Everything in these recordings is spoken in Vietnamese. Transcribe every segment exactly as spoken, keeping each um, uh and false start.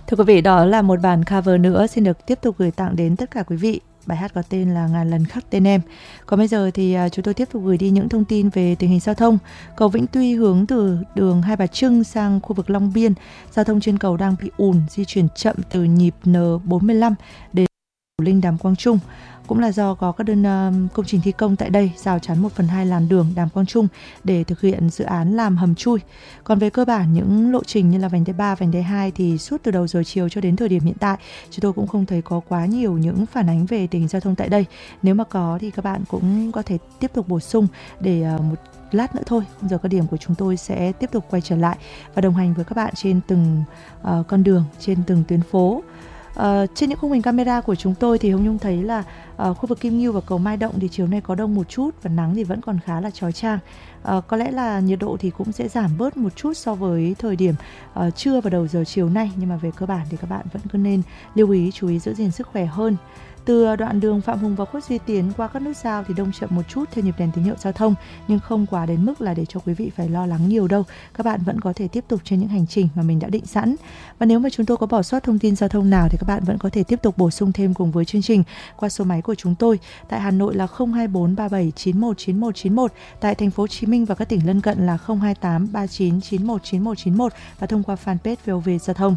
Thưa quý vị, đó là một bản cover nữa xin được tiếp tục gửi tặng đến tất cả quý vị. Bài hát có tên là Ngàn lần khắc tên em. Còn bây giờ thì chúng tôi tiếp tục gửi đi những thông tin về tình hình giao thông. Cầu Vĩnh Tuy hướng từ đường Hai Bà Trưng sang khu vực Long Biên, giao thông trên cầu đang bị ùn, di chuyển chậm từ nhịp N bốn mươi lăm đến Linh Đàm Quang Trung. Cũng là do có các đơn uh, công trình thi công tại đây rào chắn một phần hai làn đường Đàm Quang Trung để thực hiện dự án làm hầm chui. Còn về cơ bản những lộ trình như là vành đai ba, vành đai hai thì suốt từ đầu giờ chiều cho đến thời điểm hiện tại chúng tôi cũng không thấy có quá nhiều những phản ánh về tình hình giao thông tại đây. Nếu mà có thì các bạn cũng có thể tiếp tục bổ sung để uh, một lát nữa thôi, giờ cao điểm của chúng tôi sẽ tiếp tục quay trở lại và đồng hành với các bạn trên từng uh, con đường, trên từng tuyến phố. Uh, trên những khung hình camera của chúng tôi thì Hồng Nhung thấy là uh, khu vực Kim Ngưu và cầu Mai Động thì chiều nay có đông một chút và nắng thì vẫn còn khá là chói chang. Uh, có lẽ là nhiệt độ thì cũng sẽ giảm bớt một chút so với thời điểm uh, trưa và đầu giờ chiều nay, nhưng mà về cơ bản thì các bạn vẫn cứ nên lưu ý, chú ý giữ gìn sức khỏe hơn. Từ đoạn đường Phạm Hùng và Khuất Duy Tiến qua các nút giao thì đông chậm một chút theo nhịp đèn tín hiệu giao thông, nhưng không quá đến mức là để cho quý vị phải lo lắng nhiều đâu. Các bạn vẫn có thể tiếp tục trên những hành trình mà mình đã định sẵn. Và nếu mà chúng tôi có bỏ sót thông tin giao thông nào thì các bạn vẫn có thể tiếp tục bổ sung thêm cùng với chương trình qua số máy của chúng tôi. Tại Hà Nội là không hai bốn ba bảy chín một chín một chín một, tại thành phố Hồ Chí Minh và các tỉnh lân cận là không hai tám ba chín chín một chín một chín một và thông qua fanpage vê o vê Giao thông.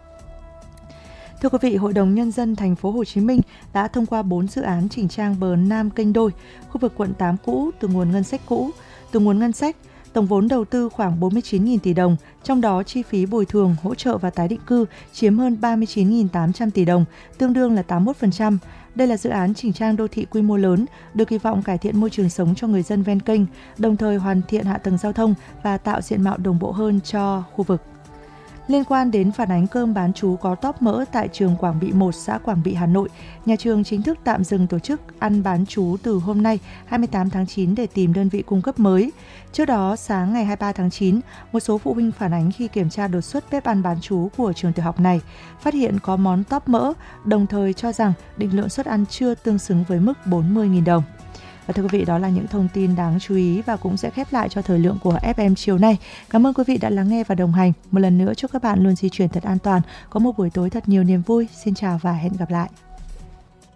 Thưa quý vị, Hội đồng Nhân dân thành phố Hồ Chí Minh đã thông qua bốn dự án chỉnh trang bờ Nam kênh Đôi, khu vực quận tám cũ từ nguồn ngân sách cũ. Từ nguồn ngân sách, tổng vốn đầu tư khoảng bốn mươi chín nghìn tỷ đồng, trong đó chi phí bồi thường, hỗ trợ và tái định cư chiếm hơn ba mươi chín nghìn tám trăm tỷ đồng, tương đương là tám mươi mốt phần trăm. Đây là dự án chỉnh trang đô thị quy mô lớn, được kỳ vọng cải thiện môi trường sống cho người dân ven kênh, đồng thời hoàn thiện hạ tầng giao thông và tạo diện mạo đồng bộ hơn cho khu vực. Liên quan đến phản ánh cơm bán trú có tóp mỡ tại trường Quảng Bị một, xã Quảng Bị, Hà Nội, nhà trường chính thức tạm dừng tổ chức ăn bán trú từ hôm nay hai mươi tám tháng chín để tìm đơn vị cung cấp mới. Trước đó, sáng ngày hai mươi ba tháng chín, một số phụ huynh phản ánh khi kiểm tra đột xuất bếp ăn bán trú của trường tiểu học này, phát hiện có món tóp mỡ, đồng thời cho rằng định lượng suất ăn chưa tương xứng với mức bốn mươi nghìn đồng. Và thưa quý vị, đó là những thông tin đáng chú ý và cũng sẽ khép lại cho thời lượng của ép em chiều nay. Cảm ơn quý vị đã lắng nghe và đồng hành. Một lần nữa chúc các bạn luôn di chuyển thật an toàn, có một buổi tối thật nhiều niềm vui. Xin chào và hẹn gặp lại.